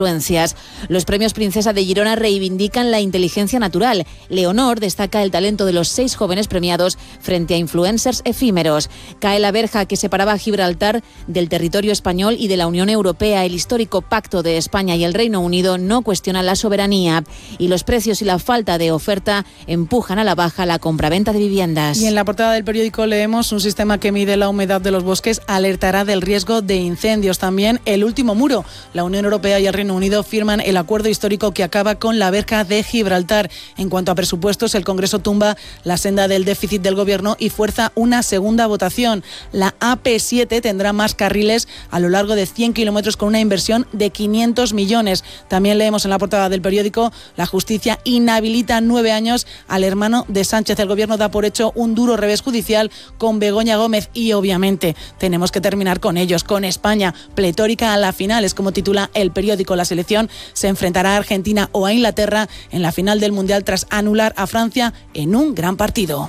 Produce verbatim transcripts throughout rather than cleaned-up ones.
influencias. Los premios Princesa de Girona reivindican la inteligencia natural. Leonor destaca el talento de los seis jóvenes premiados frente a influencers efímeros. Cae la verja que separaba a Gibraltar del territorio español y de la Unión Europea. El histórico pacto de España y el Reino Unido no cuestiona la soberanía. Y los precios y la falta de oferta empujan a la baja la compraventa de viviendas. Y en la portada del periódico leemos: un sistema que mide la humedad de los bosques alertará del riesgo de incendios. También el último muro. La Unión Europea y el Reino Unido firman el acuerdo histórico que acaba con la verja de Gibraltar. En cuanto a presupuestos, el Congreso tumba la senda del déficit del Gobierno y fuerza una segunda votación. La A P siete tendrá más carriles a lo largo de cien kilómetros con una inversión de quinientos millones. También leemos en la portada del periódico: la justicia inhabilita nueve años al hermano de Sánchez. El Gobierno da por hecho un duro revés judicial con Begoña Gómez y obviamente tenemos que terminar con ellos, con España, pletórica a la final, es como titula el periódico. La selección se enfrentará a Argentina o a Inglaterra en la final del Mundial tras anular a Francia en un gran partido.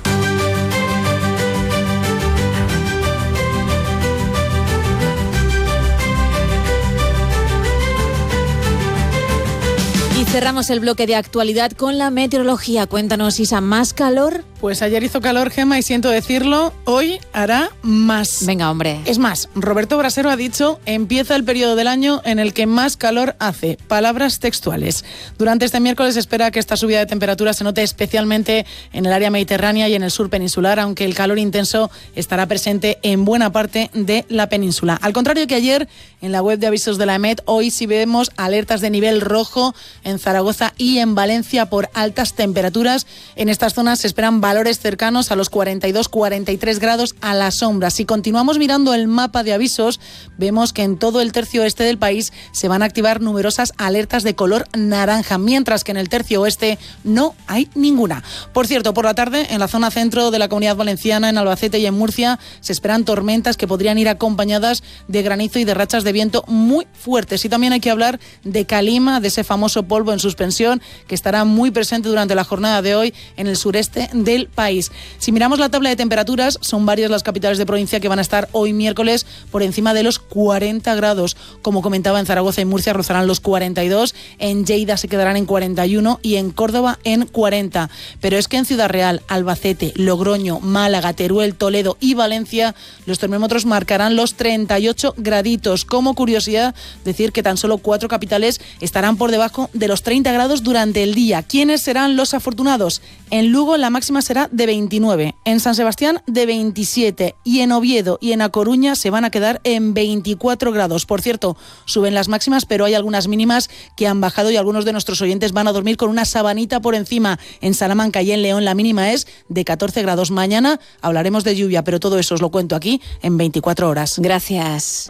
Y cerramos el bloque de actualidad con la meteorología. Cuéntanos, Isa, ¿más calor? Pues ayer hizo calor, Gemma, y siento decirlo, hoy hará más. Venga, hombre. Es más, Roberto Brasero ha dicho: empieza el periodo del año en el que más calor hace. Palabras textuales. Durante este miércoles se espera que esta subida de temperatura se note especialmente en el área mediterránea y en el sur peninsular, aunque el calor intenso estará presente en buena parte de la península. Al contrario que ayer, en la web de avisos de la EMET, hoy sí vemos alertas de nivel rojo en Zaragoza y en Valencia por altas temperaturas. En estas zonas se esperan valores cercanos a los cuarenta y dos a cuarenta y tres grados a la sombra. Si continuamos mirando el mapa de avisos, vemos que en todo el tercio oeste del país se van a activar numerosas alertas de color naranja, mientras que en el tercio oeste no hay ninguna. Por cierto, por la tarde, en la zona centro de la Comunidad Valenciana, en Albacete y en Murcia, se esperan tormentas que podrían ir acompañadas de granizo y de rachas de viento muy fuertes. Y también hay que hablar de calima, de ese famoso polvo en suspensión que estará muy presente durante la jornada de hoy en el sureste del país. Si miramos la tabla de temperaturas, son varias las capitales de provincia que van a estar hoy miércoles por encima de los cuarenta grados. Como comentaba, en Zaragoza y Murcia rozarán los cuarenta y dos, en Lleida se quedarán en cuarenta y uno y en Córdoba en cuarenta. Pero es que en Ciudad Real, Albacete, Logroño, Málaga, Teruel, Toledo y Valencia los termómetros marcarán los treinta y ocho graditos. Como curiosidad, decir que tan solo cuatro capitales estarán por debajo de los treinta grados durante el día. ¿Quiénes serán los afortunados? En Lugo la máxima será de veintinueve, en San Sebastián de veintisiete y en Oviedo y en A Coruña se van a quedar en veinticuatro grados. Por cierto, suben las máximas, pero hay algunas mínimas que han bajado y algunos de nuestros oyentes van a dormir con una sabanita por encima. En Salamanca y en León la mínima es de catorce grados. Mañana hablaremos de lluvia, pero todo eso os lo cuento aquí en veinticuatro horas. Gracias.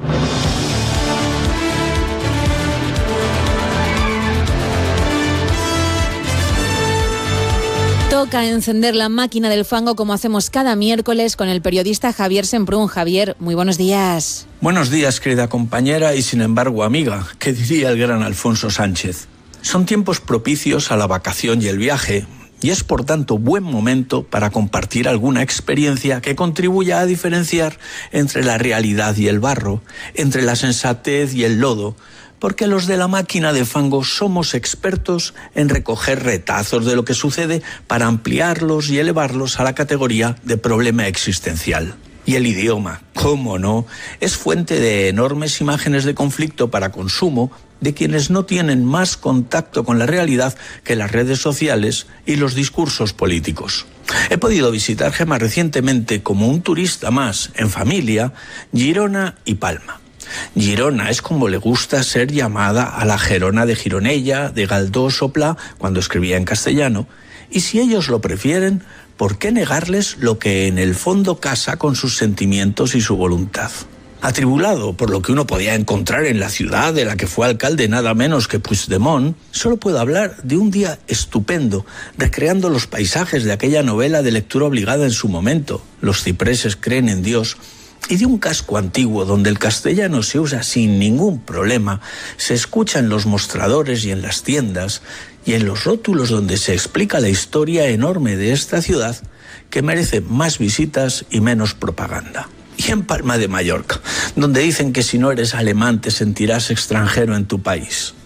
Toca encender la máquina del fango como hacemos cada miércoles con el periodista Javier Semprún. Javier, muy buenos días. Buenos días, querida compañera y sin embargo amiga, que diría el gran Alfonso Sánchez. Son tiempos propicios a la vacación y el viaje y es por tanto buen momento para compartir alguna experiencia que contribuya a diferenciar entre la realidad y el barro, entre la sensatez y el lodo, porque los de la máquina de fango somos expertos en recoger retazos de lo que sucede para ampliarlos y elevarlos a la categoría de problema existencial. Y el idioma, cómo no, es fuente de enormes imágenes de conflicto para consumo de quienes no tienen más contacto con la realidad que las redes sociales y los discursos políticos. He podido visitar, Gemma, recientemente como un turista más, en familia, Girona y Palma. Girona es como le gusta ser llamada a la Gerona de Gironella, de Galdós o Pla, cuando escribía en castellano, y si ellos lo prefieren, ¿por qué negarles lo que en el fondo casa con sus sentimientos y su voluntad? Atribulado por lo que uno podía encontrar en la ciudad de la que fue alcalde nada menos que Puigdemont, solo puedo hablar de un día estupendo, recreando los paisajes de aquella novela de lectura obligada en su momento, Los cipreses creen en Dios, y de un casco antiguo donde el castellano se usa sin ningún problema, se escucha en los mostradores y en las tiendas, y en los rótulos donde se explica la historia enorme de esta ciudad, que merece más visitas y menos propaganda. Y en Palma de Mallorca, donde dicen que si no eres alemán te sentirás extranjero en tu país.